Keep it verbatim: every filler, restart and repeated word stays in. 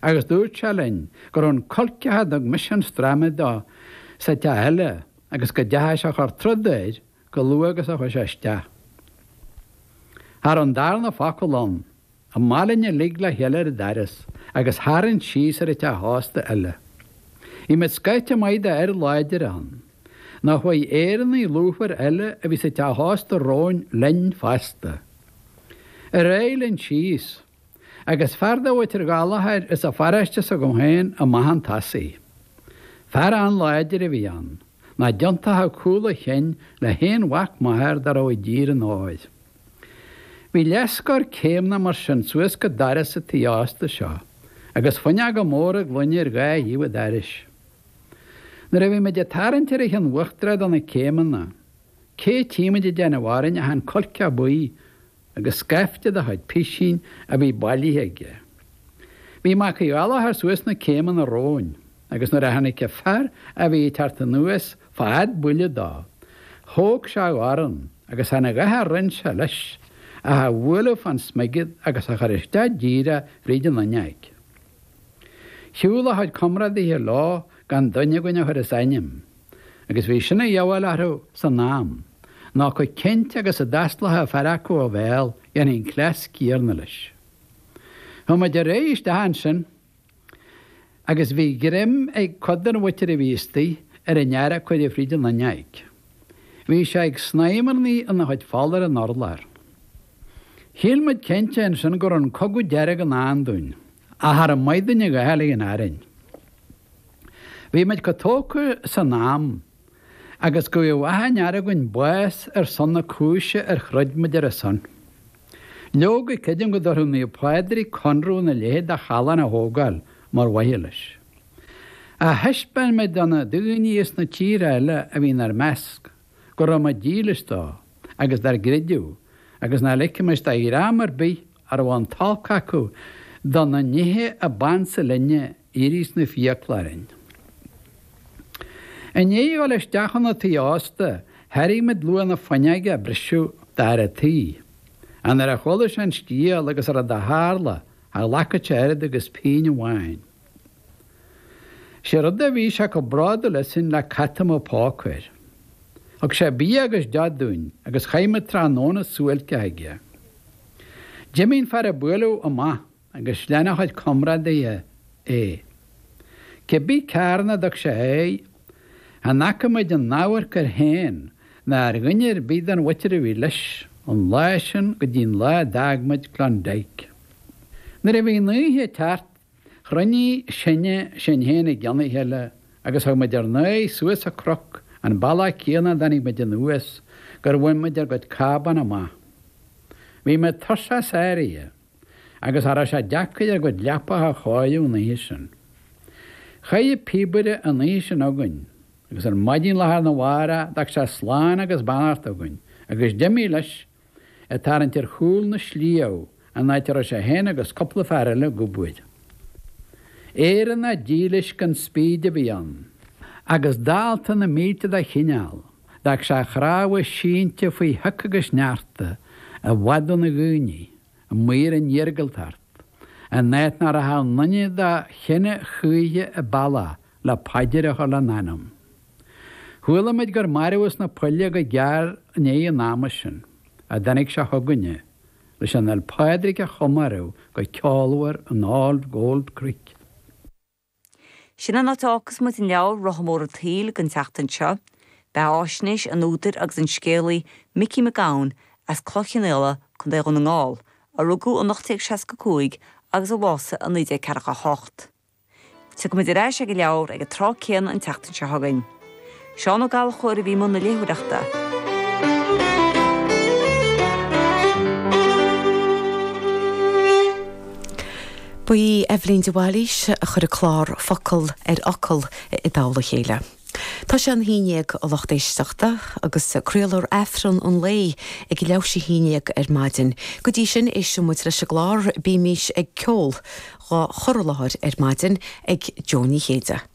agus dúirt se linn gur an colcethe ag mission stramada sa te eile agus go dethe se chu trudéid go luagus a chu seiste. Har an darna faculán a málinne lig le heile daras agus háann síos ar te hásta eile. I me scaite maide ar leidir an. Na chuoi éan í lúfar eile a bhí sa te hásta róin linn fasta. A réilinn síos, agus ferda bhaitir gáalathir is a fariste sa go héin a mahan tasaí. Fer an leidir a bhí an, na diontathe cúla chin le héon wach maithir dar ó dír an áid. Bhí leascar céimna mar sin suas go daras sa tíásta seo, agus funne go móra glunne ar gá díomh daris. Na ra bhí me de tarantir a an uachtrad an na céimeanna, cé tíimeide déanahhain a an colce buí agus scaifte a haid pisín a bhí bailíthe. Bhí má go ealathar suas na céimean a róin, agus nuair a hanig ce fear a bhí tarta nuas fad buile dá. Thóg se áran agus hena gathe rinse leis a ha bhuailh an smigid agus a chariste díra riidir na neig. Siúla haid comrad í lá gan duine goine chuir is ainim, agus bhí sinna dheabháil athú san nám, ná chu cinnte agus a daslathe fearachú a bhéil an on clás cíarna leis. Thuma de rééis de han sin, agus bhí grim ag codar bhuitir a bhíostaí ar a neara chuid a fríidir na neig. Bhí sé ag snaimarnaí an na chuid fálar an orlar. Hílmid cinnte an sin gur an cogu dearag an andún, a har a maidaine go heala an árainn. Bhí meid go tócu san nám, agus go bhhathe nearagann buas ar sonna cúise ar chruidmid ar a son. Leoga cidim go dorú ní páidirí conrú na léad a chalan a hógáil mar wahilis. A heispen me donna dúní is na tíre eile a bhín ar measc, go ra ma dílistá, agus dar gridú, agus na leicemis da irámar bí ar bhain talcacu donna nithe a bansa linne irís na fiaclarin. A néo leis deachan na tíásta, herí med luan na fanneige a brisú dar a tí. An ar a cholas an stíal agus ar a da hála a lacate airad agus píne bháin. sé rud a bhí se go brada le sin le catam ó pácuir. Ag sé bí agus deadún agus chaime tránóna súilte aige. Jimín far a builú ó ma agus lenachaid comrad é é. Ce bí carna dag sé é, a nacaid an náhar gur héin na ar ghuineir bíd an witir a bhí leis an leisin go dín le dagmaid Clondaic. Nar a bhí nuíthe teart chruinní sinne sin héna geanna heile agus ag meid ar nuí suas a croc an balla céanna danig meid an uas gur bhain meid ar god caban a ma. Bhí me tosa séirie agus ar a sé deacaid ar god leapa a cháú na hisin. Chaie píbure an hisin agann agus ar maidín lethar na mhara dag sé sláán agus banart agann agus deimí leis a tarint ar chúl na slíú an náitir a sé héna agus coppla fearile go buid. Éan na dílis gan spíide bhí an, agus dáalta na míte a chineal, dag sé chráha sínte faoi thuc agus nearta a bhhadu na gúní, a muir an dheargaltart, a néit nar a há nunne da chinne chuige a balla le paidir a chola nanam. Thuala meid gur marúas na pulle go gear né an náma sin, a danig se thuganne, leis an el paidirig a chomarú go ceáhar an Old Gold Creek. Sinna natáchas mu in leabhar rothamór a tíl gan teachtain seo, be áisnis an útar agus an scéalaí Mickey McGowan as clochan eile chun é an ngáil, a rugú an nachtaigh seaca cúig agus a bhása an nuide cearcha hocht. Tu go muidir éis ag leabhar ag a trá céan an teachtain seo hagainn. Seán ó gáil chuir a bhí muna léhuireachta. Buí Evelyn de Wallis a chur a chlár focail ar ocail i dála chéile. Tá sé an híineag ó lochtéisteachta agus cruúlar efran an lé ag leabh sé híineag ar maidin. Go dtí sin is sin muid leis a glár bí mis ag ceol gá chorlathir ar maidin ag Johnny Héide.